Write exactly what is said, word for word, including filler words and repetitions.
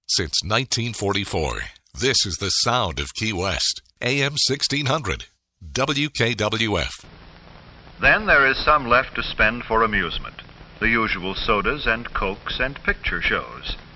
Since nineteen forty-four, this is the sound of Key West. A M sixteen hundred, W K W F. Then there is some left to spend for amusement. The usual sodas and cokes and picture shows.